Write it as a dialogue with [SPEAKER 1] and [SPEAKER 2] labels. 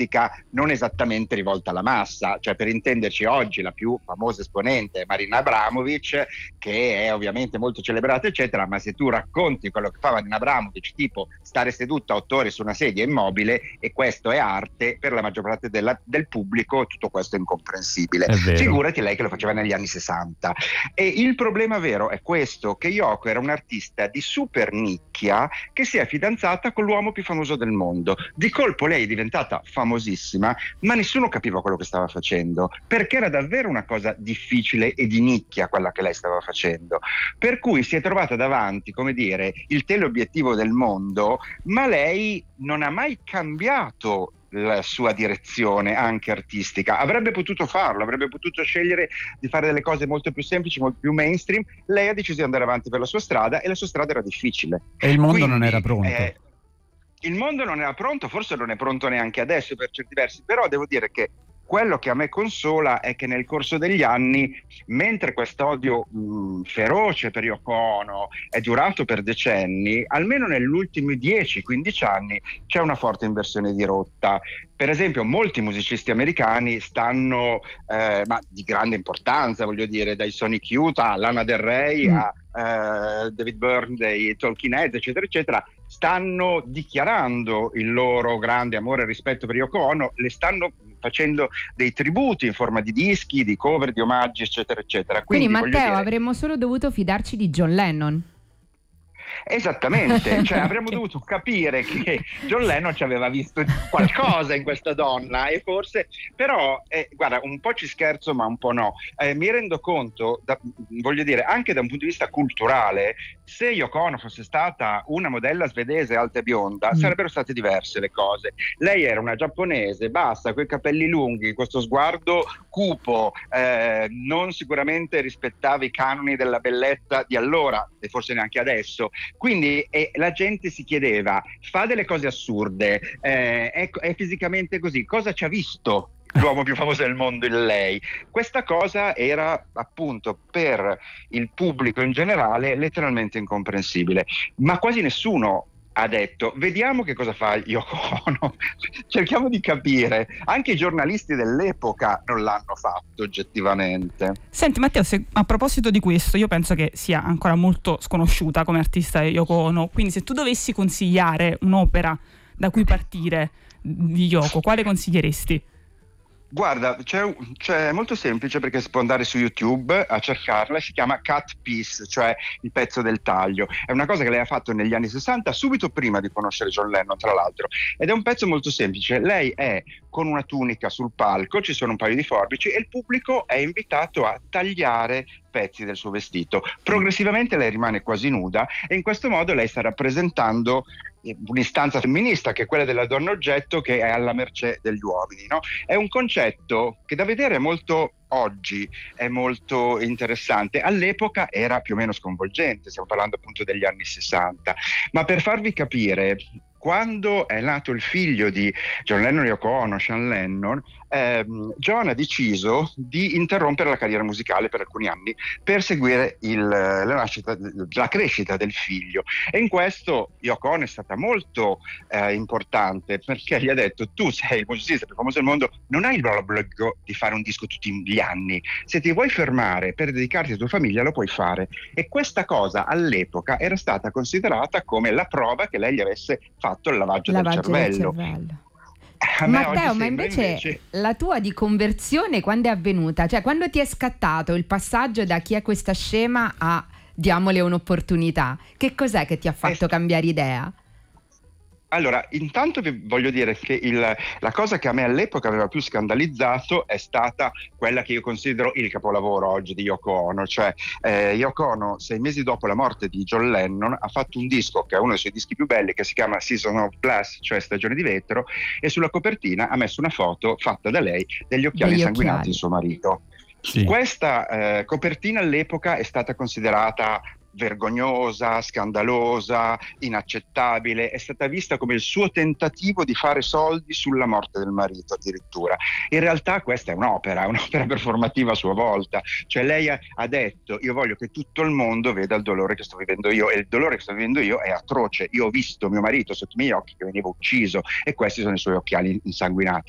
[SPEAKER 1] artistica non esattamente rivolta alla massa, cioè per intenderci oggi la più famosa esponente è Marina Abramovic, che è ovviamente molto celebrata eccetera, ma se tu racconti quello che fa Marina Abramovic, tipo stare seduta 8 ore su una sedia immobile, e questo è arte, per la maggior parte del pubblico tutto questo è incomprensibile.
[SPEAKER 2] È vero.
[SPEAKER 1] Figurati lei che lo faceva negli anni 60. E il problema vero è questo, che Yoko era un'artista di super nicchia che si è fidanzata con l'uomo più famoso del mondo. Di colpo lei è diventata famosissima, ma nessuno capiva quello che stava facendo, perché era davvero una cosa difficile e di nicchia quella che lei stava facendo. Per cui si è trovata davanti, come dire, il teleobiettivo del mondo, ma lei non ha mai cambiato la sua direzione anche artistica. Avrebbe potuto farlo, avrebbe potuto scegliere di fare delle cose molto più semplici, molto più mainstream. Lei ha deciso di andare avanti per la sua strada, e la sua strada era difficile.
[SPEAKER 2] E il mondo
[SPEAKER 1] Quindi,
[SPEAKER 2] non era pronto.
[SPEAKER 1] Il mondo non era pronto, forse non è pronto neanche adesso per certi versi, però devo dire che quello che a me consola è che nel corso degli anni, mentre quest'odio feroce per Yoko Ono è durato per decenni, almeno negli ultimi 10-15 anni c'è una forte inversione di rotta. Per esempio, molti musicisti americani stanno, ma di grande importanza, voglio dire, dai Sonic Youth a Lana Del Rey a David Byrne dei Talking Heads, eccetera, eccetera, stanno dichiarando il loro grande amore e rispetto per Yoko Ono, le stanno facendo dei tributi in forma di dischi, di cover, di omaggi, eccetera, eccetera.
[SPEAKER 3] Quindi Matteo, avremmo solo dovuto fidarci di John Lennon.
[SPEAKER 1] Esattamente, cioè avremmo dovuto capire che John Lennon ci aveva visto qualcosa in questa donna, e forse, però guarda, un po' ci scherzo ma un po' no, mi rendo conto, voglio dire, anche da un punto di vista culturale, se Yoko Ono fosse stata una modella svedese alta e bionda sarebbero state diverse le cose. Lei era una giapponese bassa, coi capelli lunghi, questo sguardo cupo, non sicuramente rispettava i canoni della bellezza di allora e forse neanche adesso. Quindi la gente si chiedeva, fa delle cose assurde, è fisicamente così, cosa ci ha visto l'uomo più famoso del mondo in lei? Questa cosa era appunto per il pubblico in generale letteralmente incomprensibile, ma quasi nessuno ha detto vediamo che cosa fa Yoko Ono, cerchiamo di capire. Anche i giornalisti dell'epoca non l'hanno fatto oggettivamente.
[SPEAKER 4] Senti Matteo, a proposito di questo, io penso che sia ancora molto sconosciuta come artista Yoko Ono, quindi se tu dovessi consigliare un'opera da cui partire di Yoko, quale consiglieresti?
[SPEAKER 1] Guarda, c'è molto semplice, perché si può andare su YouTube a cercarla, si chiama Cut Piece, cioè il pezzo del taglio. È una cosa che lei ha fatto negli anni 60, subito prima di conoscere John Lennon, tra l'altro, ed è un pezzo molto semplice. Lei è con una tunica sul palco, ci sono un paio di forbici e il pubblico è invitato a tagliare pezzi del suo vestito. Progressivamente lei rimane quasi nuda, e in questo modo lei sta rappresentando un'istanza femminista, che è quella della donna oggetto che è alla mercé degli uomini, no? È un concetto che da vedere molto oggi è molto interessante, all'epoca era più o meno sconvolgente, stiamo parlando appunto degli anni 60, ma per farvi capire, quando è nato il figlio di John Lennon e Yoko Ono, Sean Lennon, John ha deciso di interrompere la carriera musicale per alcuni anni per seguire la crescita del figlio, e in questo Yoko Ono è stata molto importante, perché gli ha detto: tu sei il musicista più famoso del mondo, non hai l'obbligo di fare un disco tutti gli anni, se ti vuoi fermare per dedicarti alla tua famiglia lo puoi fare. E questa cosa all'epoca era stata considerata come la prova che lei gli avesse fatto il lavaggio del cervello.
[SPEAKER 3] Matteo, ma invece la tua di conversione quando è avvenuta? Cioè, quando ti è scattato il passaggio da chi è questa scema a diamole un'opportunità? Che cos'è che ti ha fatto cambiare idea?
[SPEAKER 1] Allora, intanto vi voglio dire che la cosa che a me all'epoca aveva più scandalizzato è stata quella che io considero il capolavoro oggi di Yoko Ono, cioè Yoko Ono 6 mesi dopo la morte di John Lennon ha fatto un disco che è uno dei suoi dischi più belli, che si chiama Season of Glass, cioè Stagione di vetro, e sulla copertina ha messo una foto fatta da lei degli occhiali insanguinati di suo marito. Sì. Questa copertina all'epoca è stata considerata vergognosa, scandalosa, inaccettabile, è stata vista come il suo tentativo di fare soldi sulla morte del marito addirittura. In realtà questa è un'opera performativa a sua volta, cioè lei ha detto: io voglio che tutto il mondo veda il dolore che sto vivendo io, e il dolore che sto vivendo io è atroce, io ho visto mio marito sotto i miei occhi che veniva ucciso, e questi sono i suoi occhiali insanguinati.